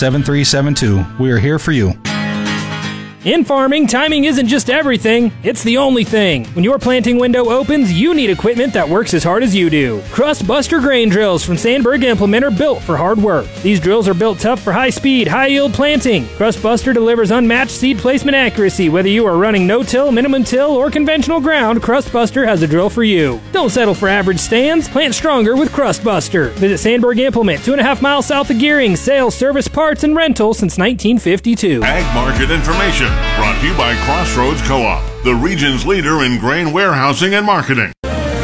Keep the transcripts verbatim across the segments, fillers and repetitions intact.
seven three seven two. We are here for you. In farming, timing isn't just everything, it's the only thing. When your planting window opens, you need equipment that works as hard as you do. Crust Buster grain drills from Sandberg Implement are built for hard work. These drills are built tough for high speed, high yield planting. Crust Buster delivers unmatched seed placement accuracy. Whether you are running no-till, minimum till, or conventional ground, Crust Buster has a drill for you. Don't settle for average stands. Plant stronger with Crust Buster. Visit Sandberg Implement, two and a half miles south of Gearing. Sales, service, parts, and rental since nineteen fifty-two. Ag Market Information. Brought to you by Crossroads Co-op, the region's leader in grain warehousing and marketing.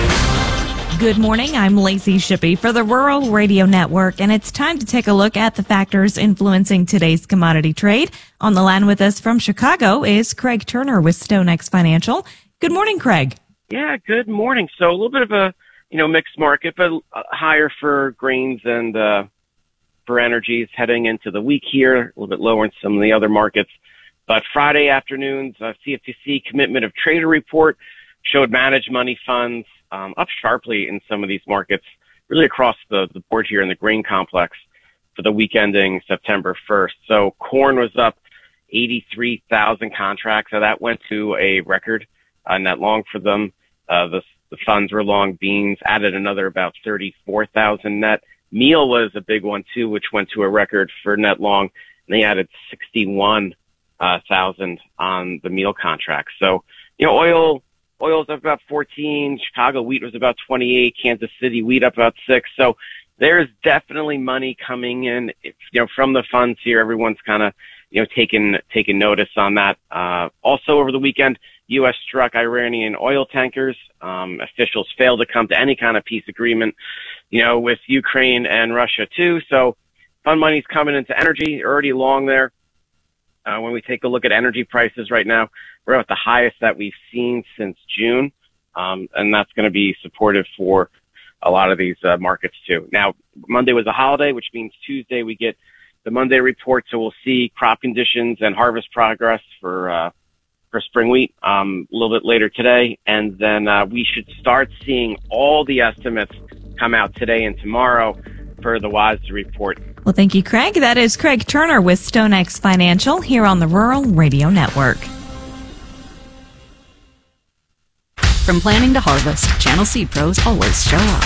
Good morning, I'm Lacey Shippey for the Rural Radio Network, and it's time to take a look at the factors influencing today's commodity trade. On the line with us from Chicago is Craig Turner with StoneX Financial. Good morning, Craig. Yeah, good morning. So a little bit of a, you know, mixed market, but higher for grains and uh, for energies heading into the week here, a little bit lower in some of the other markets. But Friday afternoon's uh, C F T C commitment of trader report showed managed money funds um, up sharply in some of these markets, really across the, the board here in the grain complex for the week ending September first. So corn was up eighty-three thousand contracts. So that went to a record uh, net long for them. Uh, the, the funds were long. Beans added another about thirty-four thousand net. Meal was a big one too, which went to a record for net long. And they added sixty-one Uh, thousand on the meal contract. So, you know, oil, oil's up about fourteen. Chicago wheat was about twenty-eight. Kansas City wheat up about six. So there's definitely money coming in, if, you know, from the funds here. Everyone's kind of, you know, taking, taking notice on that. Uh, also over the weekend, U S struck Iranian oil tankers. Um, officials failed to come to any kind of peace agreement, you know, with Ukraine and Russia too. So fund money's coming into energy, already long there. Uh, when we take a look at energy prices right now, we're at the highest that we've seen since June, um, and that's going to be supportive for a lot of these uh, markets too. Now, Monday was a holiday, which means Tuesday we get the Monday report, so we'll see crop conditions and harvest progress for uh, for spring wheat um, a little bit later today, and then uh, we should start seeing all the estimates come out today and tomorrow for the W A S D report. Well, thank you, Craig. That is Craig Turner with StoneX Financial here on the Rural Radio Network. From planning to harvest, Channel Seed Pros always show up.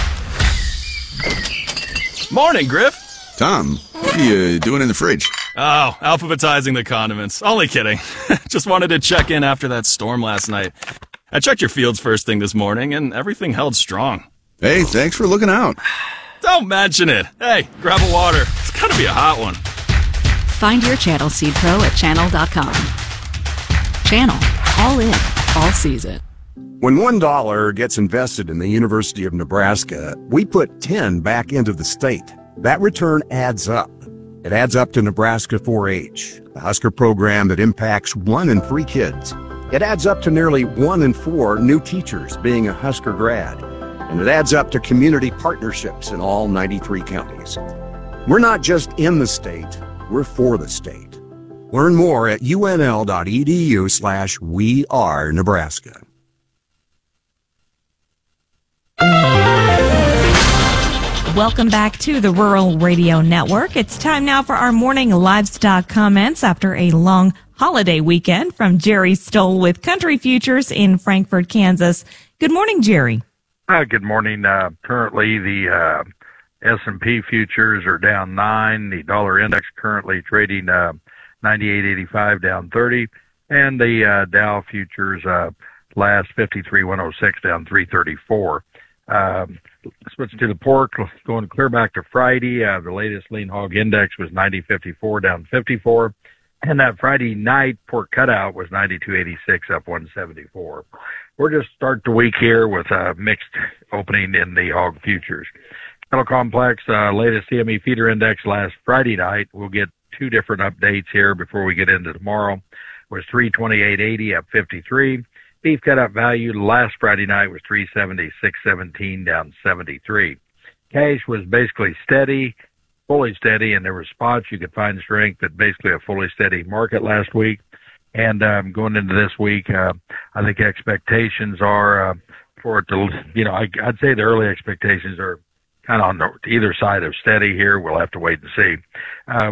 Morning, Griff. Tom, what are you doing in the fridge? Oh, alphabetizing the condiments. Only kidding. Just wanted to check in after that storm last night. I checked your fields first thing this morning, and everything held strong. Hey, thanks for looking out. Don't mention it. Hey, grab a water. It's gotta be a hot one. Find your Channel Seed Pro at channel dot com. Channel. All in. All season. When one dollar gets invested in the University of Nebraska, we put ten back into the state. That return adds up. It adds up to Nebraska four H, the Husker program that impacts one in three kids. It adds up to nearly one in four new teachers being a Husker grad. And it adds up to community partnerships in all ninety-three counties. We're not just in the state, we're for the state. Learn more at unl.edu slash we are Nebraska. Welcome back to the Rural Radio Network. It's time now for our morning livestock comments after a long holiday weekend from Jerry Stoll with Country Futures in Frankfort, Kansas. Good morning, Jerry. Uh, good morning. Uh, currently, the uh, S and P futures are down nine. The dollar index currently trading uh, ninety-eight eighty-five, down thirty, and the uh, Dow futures uh, last fifty-three one oh six, down three thirty-four. Um, switch to the pork, going clear back to Friday. Uh, the latest lean hog index was ninety fifty-four, down fifty-four. And that Friday night pork cutout was ninety-two eighty-six, up one seventy-four. We're just start the week here with a mixed opening in the hog futures. Cattle complex, uh, latest C M E feeder index last Friday night. We'll get two different updates here before we get into tomorrow. Was three twenty-eight eighty, up fifty-three. Beef cutout value last Friday night was three seventy-six seventeen, down seventy-three. Cash was basically steady, fully steady, and there were spots you could find strength at basically a fully steady market last week. And um, going into this week, uh, I think expectations are uh, for it to, you know, I, I'd say the early expectations are kind of on the, either side of steady here. We'll have to wait and see. Uh,